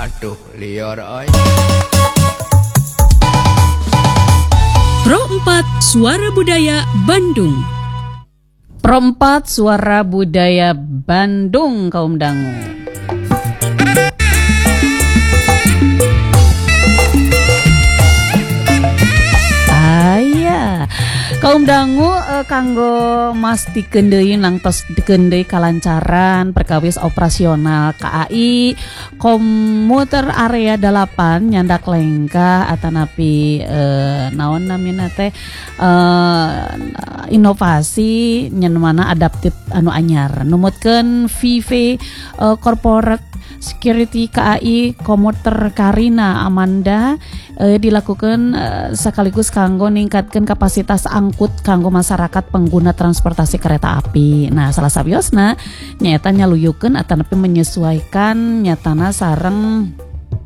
Aduh liar ay. Pro 4 Suara Budaya Bandung. Pro 4 Suara Budaya Bandung, kaum dangu. Kaum dangu kanggo mastikeun deui nangtos dikeun deui kalancaran perkawis operasional KAI komuter area 8 nyandak lengkah atanapi naon namina teh inovasi nyen mana adaptif anu anyar numutkeun VV corporate security KAI komuter Karina Amanda dilakukan sekaligus kanggo ningkatkan kapasitas angkut kanggo masyarakat pengguna transportasi kereta api. Nah, salah sabiosna nyata nyaluyukeun atanapi menyesuaikan nyatana sareng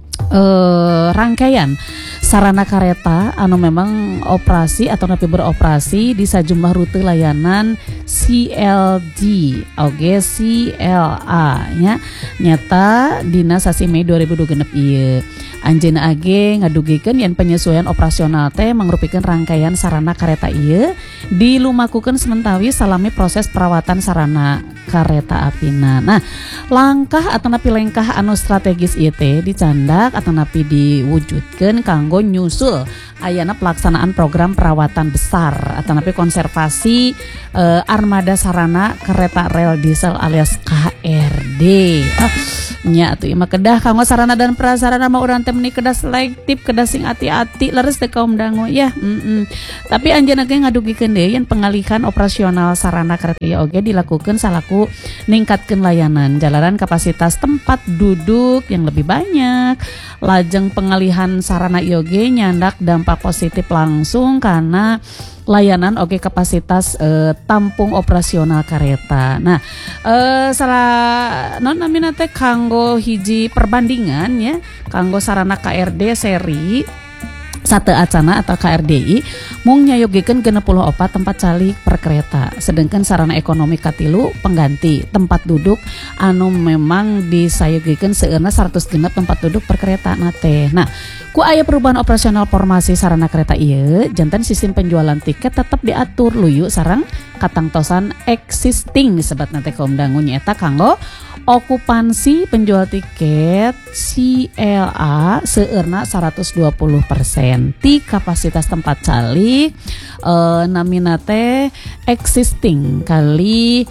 rangkaian sarana kereta anu memang operasi atau napi beroperasi di sejumlah rute layanan CLD oge CLA nya nyata dina sasi Mei 2026 ieu anjeunna age ngadugikeun yen penyesuaian operasional teh mangrupikeun rangkaian sarana kereta ieu dilumakukeun sementawi salami proses perawatan sarana kereta apina. Nah, langkah atanapi lengkah anu strategis ieu teh dicandak atanapi diwujudkeun kanggo nyusul ayana pelaksanaan program perawatan besar atanapi konservasi armada sarana kereta rel diesel alias KRD. Nya atuh imah kedah kanggo sarana dan prasarana mah urang teh meuni kedah selektif, kedah sing ati-ati leres teh kaum dangu ya. Tapi anjeunna ge ngadugikeun deui yen pengalihan operasional sarana kereta ieu oge dilakukeun salaku ningkatkeun layanan jalanan kapasitas tempat duduk yang lebih banyak. Lajeng pengalihan sarana ieu oge nyandak dampak positif langsung karena layanan oge kapasitas tampung operasional kereta. Nah, salah non namina teh kanggo hiji perbandingan ya, kanggo sarana KRD seri sate acana atau KRDI mung nyayogikeun 64 tempat calik per kereta, sedangkan sarana ekonomi katilu pengganti tempat duduk anu memang disayogikeun seueurna 106 tempat duduk per kereta nate. Nah, ku aya perubahan operasional formasi sarana kereta ieu, janten sistem penjualan tiket tetap diatur luyu sareng katangtosan existing sebat nate kaum dangu nyaeta kanggo okupansi penjual tiket CLA seueurna 120% ti kapasitas tempat calik namina teh existing kali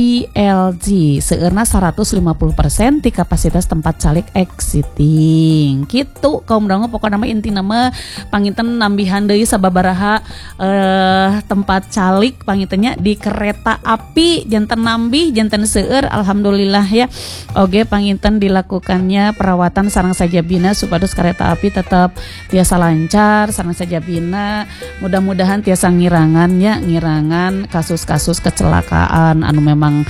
CLG seueurna 150% ti kapasitas tempat calik exiting kitu kaum dangu pokokna mah intina mah panginten nambihan deui sababaraha tempat calik pangintennya di kereta api janten nambih janten seueur alhamdulillah ya. Oge panginten dilakukannya perawatan sareng sajabina supados kereta api tetap tiasa lancar sareng sajabina mudah-mudahan tiasa ngirangan kasus-kasus kecelakaan anu memang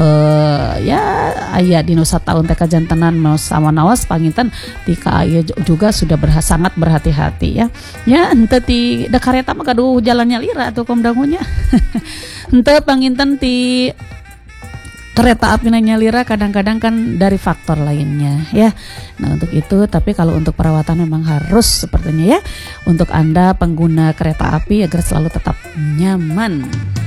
ya aya di nusa taun teh kajantenan sama nawas panginten ti KAI juga sudah sangat berhati-hati ya henteu ti da kareta mah gaduh jalannya lira atuh kaum dangunya henteu panginten ti kereta api nyalira kadang-kadang kan dari faktor lainnya ya. Nah untuk itu tapi kalau untuk perawatan memang harus sepertinya ya untuk Anda pengguna kereta api agar selalu tetap nyaman.